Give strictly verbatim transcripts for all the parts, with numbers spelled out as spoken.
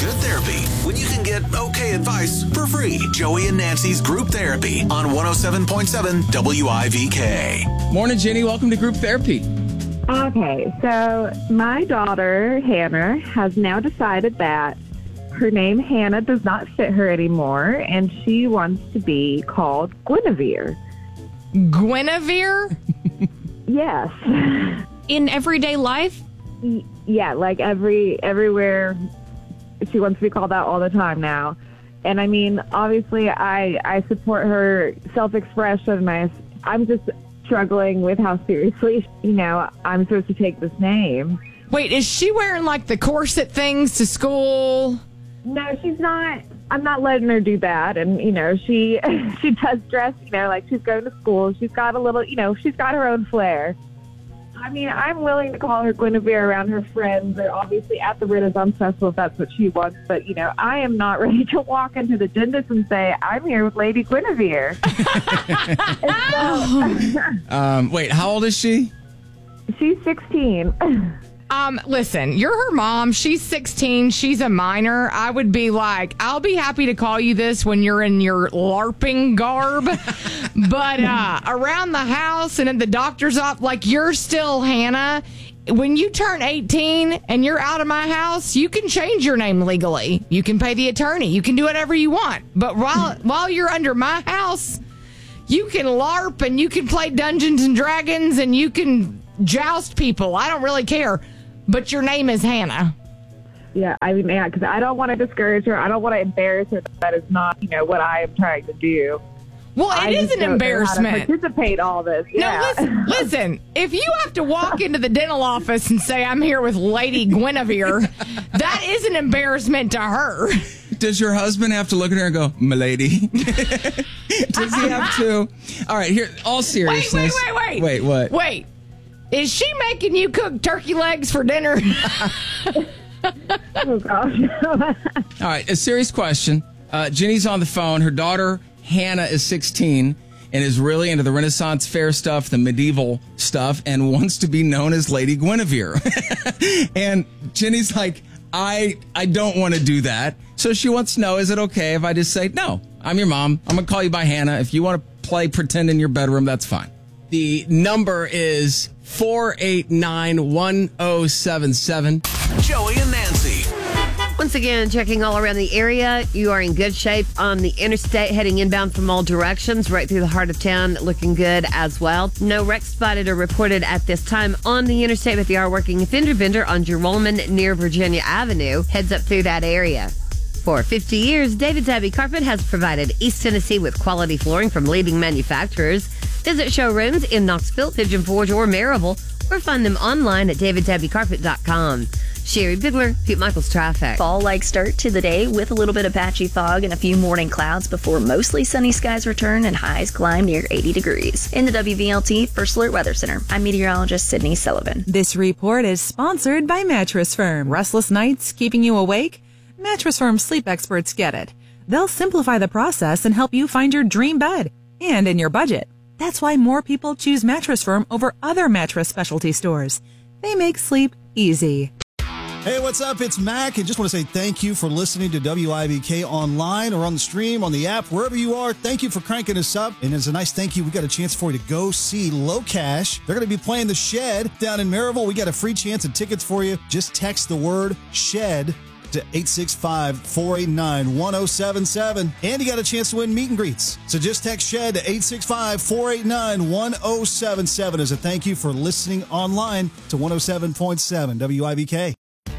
good therapy when you can get okay advice for free. Joey and Nancy's Group Therapy on one oh seven point seven W I V K. Morning, Jenny. Welcome to Group Therapy. Okay, so my daughter, Hannah, has now decided that her name, Hannah, does not fit her anymore, and she wants to be called Guinevere. Guinevere? Yes. In everyday life? Y- Yeah, like every everywhere, she wants to be called out all the time now. And I mean, obviously, I, I support her self-expression. I, I'm just struggling with how seriously, you know, I'm supposed to take this name. Wait, is she wearing like the corset things to school? No, she's not. I'm not letting her do that. And, you know, she she does dress, you know, like she's going to school. She's got a little, you know, she's got her own flair. I mean, I'm willing to call her Guinevere around her friends. They're obviously at the Renaissance Festival if that's what she wants. But, you know, I am not ready to walk into the dentist and say, I'm here with Lady Guinevere. so, Um, wait, how old is she? she's sixteen. Um, listen, you're her mom. She's sixteen. She's a minor. I would be like, I'll be happy to call you this when you're in your LARPing garb. But uh, around the house and at the doctor's office, like you're still Hannah. When you turn eighteen and you're out of my house, you can change your name legally. You can pay the attorney. You can do whatever you want. But while while you're under my house, you can LARP and you can play Dungeons and Dragons and you can joust people. I don't really care. But your name is Hannah. Yeah, I mean, yeah, because I don't want to discourage her. I don't want to embarrass her. That is not, you know, what I am trying to do. Well, it I is just an don't embarrassment. know how to participate all this. Yeah. No, listen, listen. If you have to walk into the dental office and say, I'm here with Lady Guinevere, that is an embarrassment to her. Does your husband have to look at her and go, "Milady"? Does he have to? All right, here, all Wait, seriousness. wait, wait, wait. Wait, what? Wait. Is she making you cook turkey legs for dinner? Oh, gosh. All right, a serious question. Uh, Jenny's on the phone. Her daughter, Hannah, is sixteen and is really into the Renaissance Fair stuff, the medieval stuff, and wants to be known as Lady Guinevere. And Jenny's like, I I don't want to do that. So she wants to know, is it okay if I just say, no, I'm your mom. I'm going to call you by Hannah. If you want to play pretend in your bedroom, that's fine. The number is four eight nine, one oh seven seven. Joey and Nancy. Once again, checking all around the area. You are in good shape on the interstate, heading inbound from all directions, right through the heart of town, looking good as well. No wrecks spotted or reported at this time on the interstate, but they are working a fender bender on Jerome near Virginia Avenue. Heads up through that area. For fifty years, David's Abbey Carpet has provided East Tennessee with quality flooring from leading manufacturers. Visit showrooms in Knoxville, Pigeon Forge, or Maryville, or find them online at davids abbey carpet dot com. Sherry Bigler, Pete Michaels Traffic. Fall-like start to the day with a little bit of patchy fog and a few morning clouds before mostly sunny skies return and highs climb near eighty degrees. In the W V L T First Alert Weather Center, I'm meteorologist Sydney Sullivan. This report is sponsored by Mattress Firm. Restless nights keeping you awake? Mattress Firm sleep experts get it. They'll simplify the process and help you find your dream bed and in your budget. That's why more people choose Mattress Firm over other mattress specialty stores. They make sleep easy. Hey, what's up? It's Mac, and just want to say thank you for listening to W I V K online or on the stream, on the app, wherever you are. Thank you for cranking us up. And as a nice thank you, we got a chance for you to go see Low Cash. They're going to be playing The Shed down in Maryville. We got a free chance of tickets for you. Just text the word SHED to eight six five, four eight nine, one oh seven seven. And you got a chance to win meet and greets. So just text SHED to eight six five, four eight nine, one oh seven seven as a thank you for listening online to one oh seven point seven W I V K.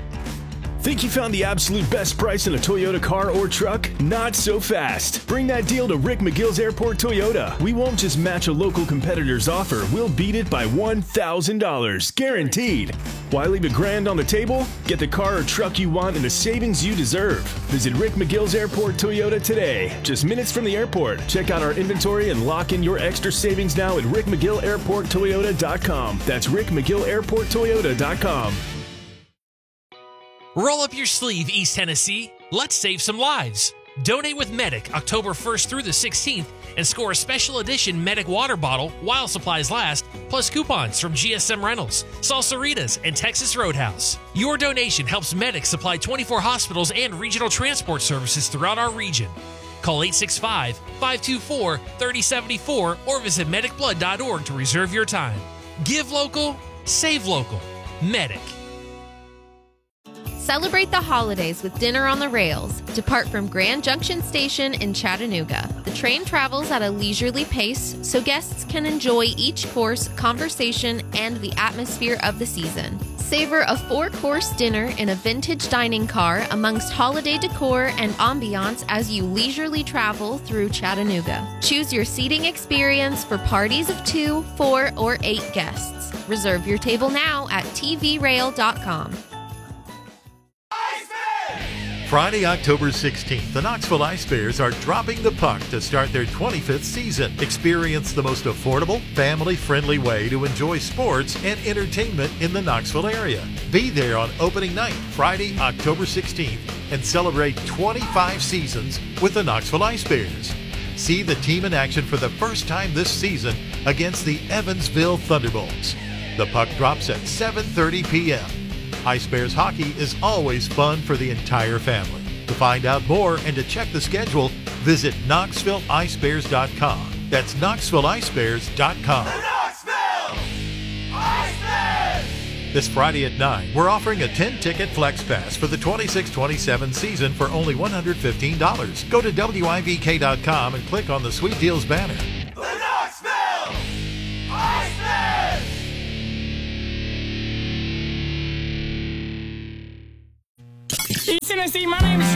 Think you found the absolute best price on a Toyota car or truck? Not so fast. Bring that deal to Rick McGill's Airport Toyota. We won't just match a local competitor's offer. We'll beat it by one thousand dollars, guaranteed. Why leave a grand on the table? Get the car or truck you want and the savings you deserve. Visit Rick McGill's Airport Toyota today. Just minutes from the airport. Check out our inventory and lock in your extra savings now at rick mcgill airport toyota dot com. That's rick mcgill airport toyota dot com. Roll up your sleeve, East Tennessee. Let's save some lives. Donate with Medic October first through the sixteenth and score a special edition Medic water bottle while supplies last, plus coupons from G S M Rentals, Salsaritas, and Texas Roadhouse. Your donation helps Medic supply twenty-four hospitals and regional transport services throughout our region. Call eight six five, five two four, three oh seven four or visit medic blood dot org to reserve your time. Give local, save local. Medic. Celebrate the holidays with Dinner on the Rails. Depart from Grand Junction Station in Chattanooga. The train travels at a leisurely pace so guests can enjoy each course, conversation, and the atmosphere of the season. Savor a four-course dinner in a vintage dining car amongst holiday decor and ambiance as you leisurely travel through Chattanooga. Choose your seating experience for parties of two, four, or eight guests. Reserve your table now at t v rail dot com. Friday, October sixteenth, the Knoxville Ice Bears are dropping the puck to start their twenty-fifth season. Experience the most affordable, family-friendly way to enjoy sports and entertainment in the Knoxville area. Be there on opening night, Friday, October sixteenth, and celebrate twenty-five seasons with the Knoxville Ice Bears. See the team in action for the first time this season against the Evansville Thunderbolts. The puck drops at seven thirty p.m. Ice Bears hockey is always fun for the entire family. To find out more and to check the schedule, visit knoxville ice bears dot com. That's knoxville ice bears dot com. The Knoxville Ice Bears! This Friday at nine, we're offering a ten-ticket Flex Pass for the twenty-six twenty-seven season for only one hundred fifteen dollars. Go to W I V K dot com and click on the Sweet Deals banner. The Knoxville Ice Bears! East Tennessee, my name is